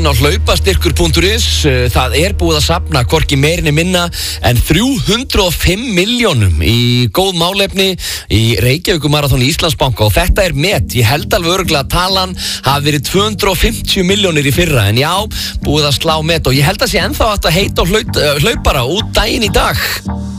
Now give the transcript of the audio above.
Á hlaupastyrkur.is, það búið að safna hvorki meirinni minna en 305 milljónum í góð málefni í Reykjavíkurmaraþoni Íslandsbanka og þetta met, ég held alveg örugglega að talan hafi verið 250 milljónir í fyrra en já, búið að slá met og ég held að sé ennþá að heita á hlaupara út daginn í dag.